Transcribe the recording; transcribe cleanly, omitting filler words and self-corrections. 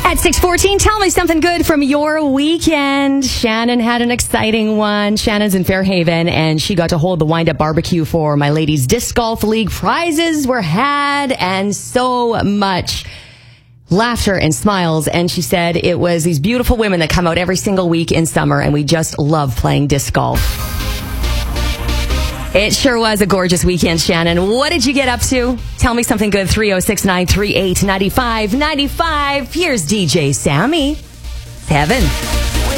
At 6:14, tell me something good from your weekend. Shannon had an exciting one. Shannon's in Fairhaven, and she got to hold the wind-up barbecue for my ladies' disc golf league. Prizes were had, and so much laughter and smiles. And she said it was these beautiful women that come out every single week in summer, and we just love playing disc golf. It sure was a gorgeous weekend, Shannon. What did you get up to? Tell me something good. 306-938-9595. Here's DJ Sammy. 7.